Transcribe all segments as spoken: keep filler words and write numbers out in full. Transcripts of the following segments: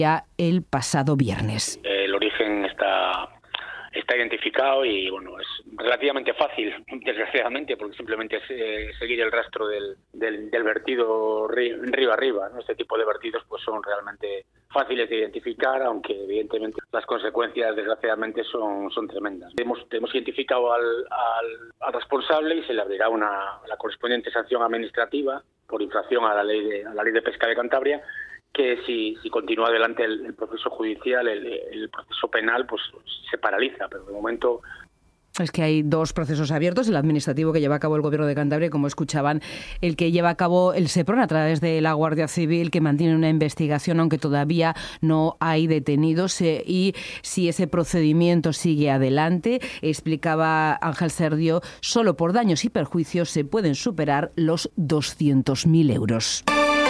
ya el pasado viernes. El origen está... Está identificado y bueno, es relativamente fácil, desgraciadamente, porque simplemente es eh, seguir el rastro del, del, del vertido río, río arriba, ¿no? Este tipo de vertidos pues son realmente fáciles de identificar, aunque evidentemente las consecuencias desgraciadamente son, son tremendas. Hemos, hemos identificado al, al, al responsable y se le abrirá una la correspondiente sanción administrativa por infracción a la ley de, a la ley de pesca de Cantabria, que si, si continúa adelante el, el proceso judicial, el, el proceso penal, pues se paraliza, pero de momento... Es que hay dos procesos abiertos, el administrativo que lleva a cabo el Gobierno de Cantabria, como escuchaban, el que lleva a cabo el SEPRON a través de la Guardia Civil, que mantiene una investigación, aunque todavía no hay detenidos, eh, y si ese procedimiento sigue adelante, explicaba Ángel Serdio, solo por daños y perjuicios se pueden superar los doscientos mil euros.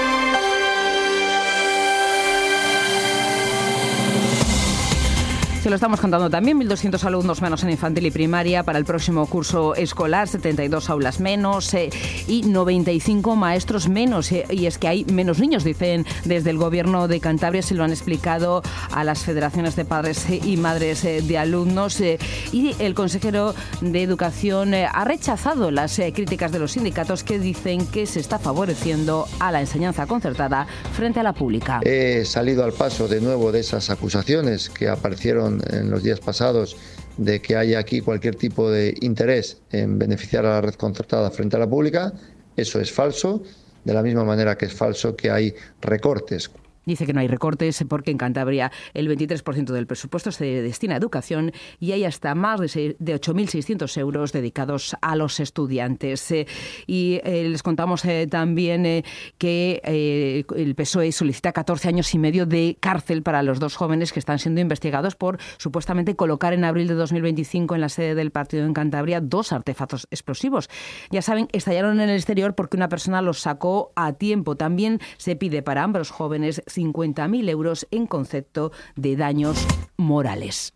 Se lo estamos contando también, mil doscientos alumnos menos en infantil y primaria para el próximo curso escolar, setenta y dos aulas menos eh, y noventa y cinco maestros menos. Eh, y es que hay menos niños, dicen desde el Gobierno de Cantabria, se lo han explicado a las federaciones de padres y madres eh, de alumnos. Eh, y el consejero de Educación eh, ha rechazado las eh, críticas de los sindicatos que dicen que se está favoreciendo a la enseñanza concertada frente a la pública. He salido al paso de nuevo de esas acusaciones que aparecieron en los días pasados de que haya aquí cualquier tipo de interés en beneficiar a la red concertada frente a la pública. Eso es falso, de la misma manera que es falso que hay recortes. Dice que no hay recortes porque en Cantabria el veintitrés por ciento del presupuesto se destina a educación y hay hasta más de ocho mil seiscientos euros dedicados a los estudiantes. Eh, y eh, les contamos eh, también eh, que eh, el P S O E solicita catorce años y medio de cárcel para los dos jóvenes que están siendo investigados por supuestamente colocar en abril de dos mil veinticinco en la sede del partido en Cantabria dos artefactos explosivos. Ya saben, estallaron en el exterior porque una persona los sacó a tiempo. También se pide para ambos jóvenes cincuenta mil euros en concepto de daños morales.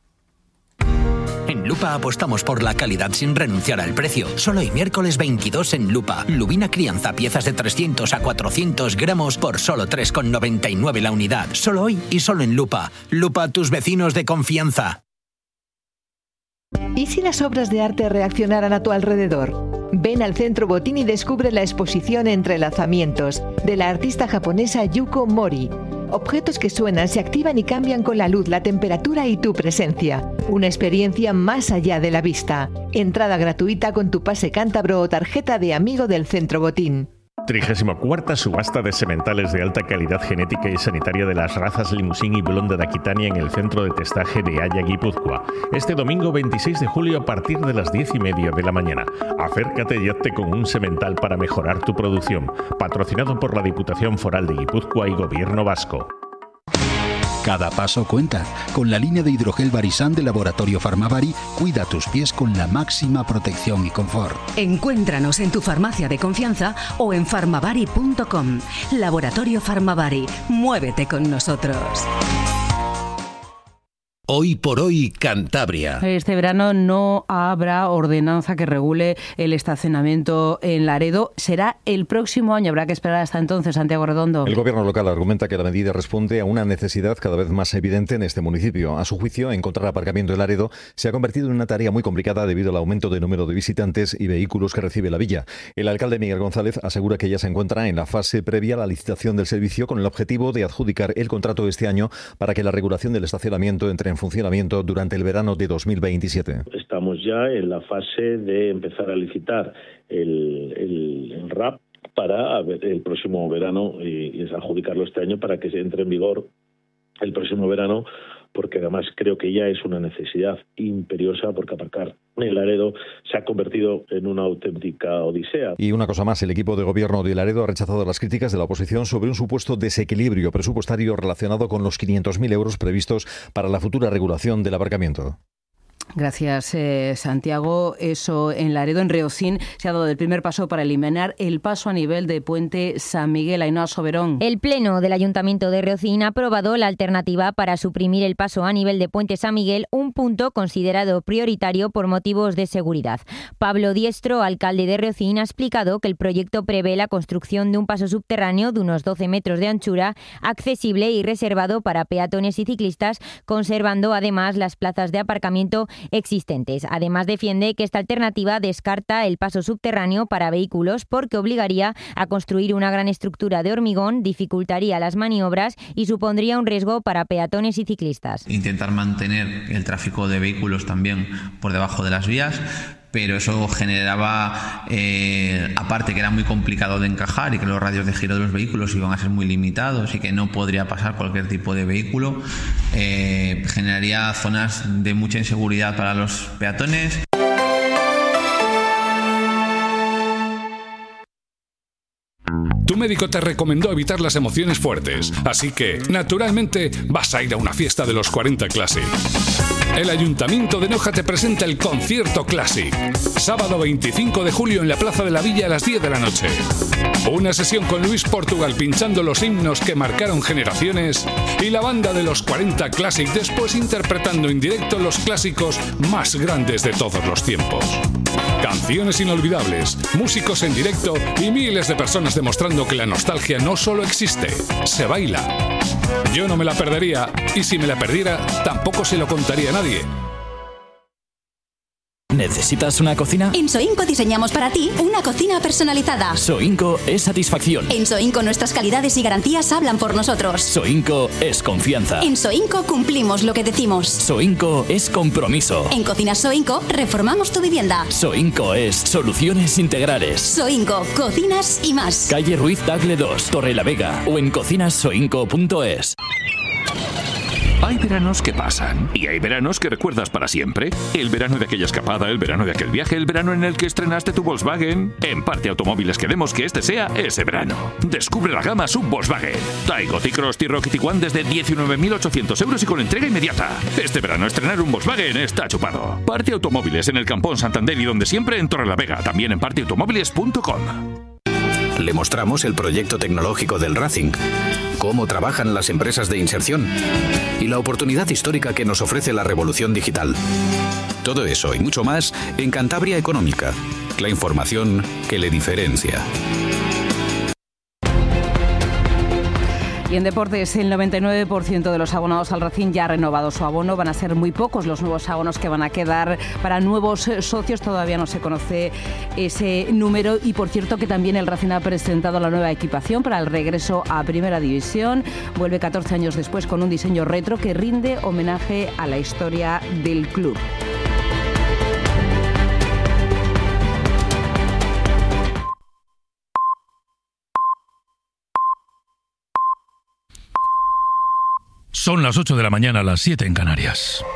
En Lupa apostamos por la calidad sin renunciar al precio. Solo hoy miércoles veintidós en Lupa. Lubina crianza, piezas de trescientos a cuatrocientos gramos por solo tres con noventa y nueve la unidad. Solo hoy y solo en Lupa. Lupa, tus vecinos de confianza. ¿Y si las obras de arte reaccionaran a tu alrededor? Ven al Centro Botín y descubre la exposición Entrelazamientos de la artista japonesa Yuko Mori. Objetos que suenan, se activan y cambian con la luz, la temperatura y tu presencia. Una experiencia más allá de la vista. Entrada gratuita con tu pase cántabro o tarjeta de amigo del Centro Botín. trigésima cuarta subasta de sementales de alta calidad genética y sanitaria de las razas Limousin y Blonda de Aquitania en el centro de testaje de Haya, Guipúzcoa. Este domingo veintiséis de julio a partir de las diez y media de la mañana. Acércate y hazte con un semental para mejorar tu producción. Patrocinado por la Diputación Foral de Guipúzcoa y Gobierno Vasco. Cada paso cuenta. Con la línea de hidrogel Barisan de Laboratorio Farmavari, cuida tus pies con la máxima protección y confort. Encuéntranos en tu farmacia de confianza o en farmavari punto com. Laboratorio Farmavari. Muévete con nosotros. Hoy por hoy, Cantabria. Este verano no habrá ordenanza que regule el estacionamiento en Laredo. Será el próximo año. Habrá que esperar hasta entonces, Santiago Redondo. El gobierno local argumenta que la medida responde a una necesidad cada vez más evidente en este municipio. A su juicio, encontrar aparcamiento en Laredo se ha convertido en una tarea muy complicada debido al aumento de número de visitantes y vehículos que recibe la villa. El alcalde Miguel González asegura que ya se encuentra en la fase previa a la licitación del servicio con el objetivo de adjudicar el contrato este año para que la regulación del estacionamiento entre en funcionamiento durante el verano de dos mil veintisiete. Estamos ya en la fase de empezar a licitar el, el, el R A P para el próximo verano y, y adjudicarlo este año para que se entre en vigor el próximo verano, porque además creo que ya es una necesidad imperiosa, porque aparcar en Laredo se ha convertido en una auténtica odisea. Y una cosa más, el equipo de gobierno de Laredo ha rechazado las críticas de la oposición sobre un supuesto desequilibrio presupuestario relacionado con los quinientos mil euros previstos para la futura regulación del aparcamiento. Gracias, eh, Santiago. Eso en Laredo, en Reocín, se ha dado el primer paso para eliminar el paso a nivel de Puente San Miguel. Ainhoa Soberón. El Pleno del Ayuntamiento de Reocín ha aprobado la alternativa para suprimir el paso a nivel de Puente San Miguel, un punto considerado prioritario por motivos de seguridad. Pablo Diestro, alcalde de Reocín, ha explicado que el proyecto prevé la construcción de un paso subterráneo de unos doce metros de anchura, accesible y reservado para peatones y ciclistas, conservando además las plazas de aparcamiento existentes. Además, defiende que esta alternativa descarta el paso subterráneo para vehículos porque obligaría a construir una gran estructura de hormigón, dificultaría las maniobras y supondría un riesgo para peatones y ciclistas. Intentar mantener el tráfico de vehículos también por debajo de las vías, pero eso generaba, eh, aparte que era muy complicado de encajar y que los radios de giro de los vehículos iban a ser muy limitados y que no podría pasar cualquier tipo de vehículo, eh, generaría zonas de mucha inseguridad para los peatones. Tu médico te recomendó evitar las emociones fuertes, así que, naturalmente, vas a ir a una fiesta de los cuarenta Classic. El Ayuntamiento de Noja te presenta el Concierto Classic. Sábado veinticinco de julio en la Plaza de la Villa a las diez de la noche. Una sesión con Luis Portugal pinchando los himnos que marcaron generaciones y la banda de los cuarenta Classic después interpretando en directo los clásicos más grandes de todos los tiempos. Canciones inolvidables, músicos en directo y miles de personas demostrando que la nostalgia no solo existe, se baila. Yo no me la perdería y si me la perdiera tampoco se lo contaría a nadie. ¿Necesitas una cocina? En Soinco diseñamos para ti una cocina personalizada. Soinco es satisfacción. En Soinco nuestras calidades y garantías hablan por nosotros. Soinco es confianza. En Soinco cumplimos lo que decimos. Soinco es compromiso. En Cocinas Soinco reformamos tu vivienda. Soinco es soluciones integrales. Soinco, cocinas y más. Calle Ruiz Tagle dos, Torrelavega o en cocinas soinco punto es. Hay veranos que pasan y hay veranos que recuerdas para siempre. El verano de aquella escapada, el verano de aquel viaje, el verano en el que estrenaste tu Volkswagen. En Parte Automóviles queremos que este sea ese verano. Descubre la gama sub Volkswagen. Taigo, T-Cross, T-Roc y Tiguan desde diecinueve mil ochocientos euros y con entrega inmediata. Este verano estrenar un Volkswagen está chupado. Parte Automóviles en el Campón Santander y donde siempre en Torrelavega. También en parte automóviles punto com. Le mostramos el proyecto tecnológico del Racing, cómo trabajan las empresas de inserción y la oportunidad histórica que nos ofrece la revolución digital. Todo eso y mucho más en Cantabria Económica, la información que le diferencia. Y en deportes, el noventa y nueve por ciento de los abonados al Racing ya ha renovado su abono. Van a ser muy pocos los nuevos abonos que van a quedar para nuevos socios. Todavía no se conoce ese número. Y por cierto que también el Racing ha presentado la nueva equipación para el regreso a Primera División. Vuelve catorce años después con un diseño retro que rinde homenaje a la historia del club. Son las ocho de la mañana, las siete en Canarias.